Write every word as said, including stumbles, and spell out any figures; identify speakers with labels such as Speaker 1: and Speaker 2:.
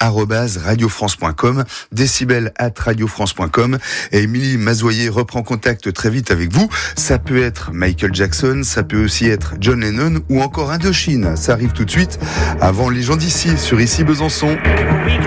Speaker 1: arobase radiofrance point com, décibel at radiofrance point com. Et Émilie Mazoyer reprend contact très vite avec vous. Ça peut être Michael Jackson, ça peut aussi être John Lennon ou encore Indochine. Ça arrive tout de suite avant Les gens d'ici sur Ici Besançon.
Speaker 2: We